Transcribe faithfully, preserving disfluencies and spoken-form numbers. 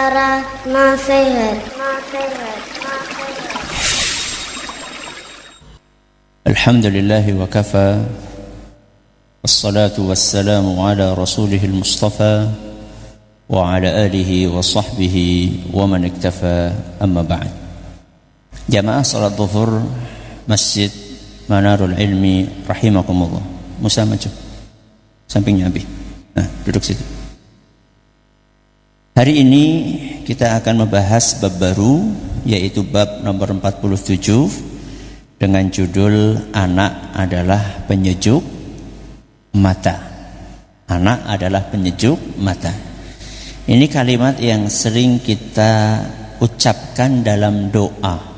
Suara nasihat. Nasihat. Alhamdulillahi wa kafa. Wassalatu wassalamu ala rasulihil mustafa wa ala alihi wa sahbihi wa man iktafa, amma ba'd. Jamaah salat zuhur Masjid Manarul Ilmi rahimakumullah. Musa maju sampingnya Abi. Nah, duduk situ. Hari ini kita akan membahas bab baru, yaitu bab nomor empat puluh tujuh dengan judul Anak adalah penyejuk mata. Anak adalah penyejuk mata. Ini kalimat yang sering kita ucapkan dalam doa.